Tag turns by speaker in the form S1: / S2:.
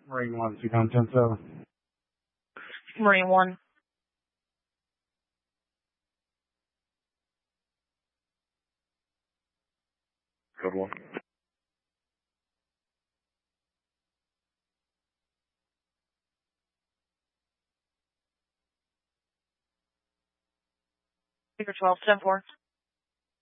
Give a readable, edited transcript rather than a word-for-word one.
S1: Marine 1, see down 10-7.
S2: Marine 1.
S3: Code 1.
S2: Speaker 12, 10-4.